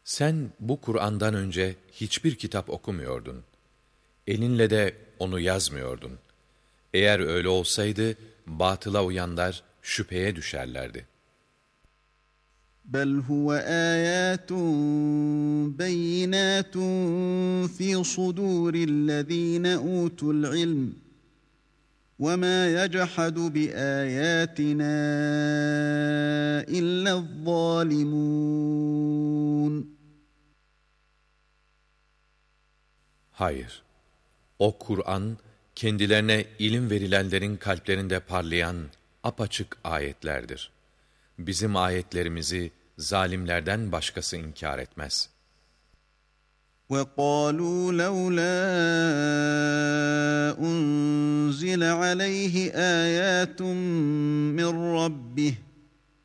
Sen bu Kur'an'dan önce hiçbir kitap okumuyordun. Elinle de onu yazmıyordun. Eğer öyle olsaydı, batıla uyanlar şüpheye düşerlerdi. بَلْ هُوَ آيَاتٌ بَيِّنَاتٌ فِي صُدُورِ الَّذ۪ينَ أُوتُوا الْعِلْمِ وَمَا يَجْحَدُ بِآيَاتِنَا إِلَّا الظَّالِمُونَ. Hayır, o Kur'an, kendilerine ilim verilenlerin kalplerinde parlayan apaçık ayetlerdir. Bizim ayetlerimizi zalimlerden başkası inkar etmez. وَقَالُوا لَوْلَا أُنْزِلَ عَلَيْهِ آيَاتٌ مِّن رَّبِّهِ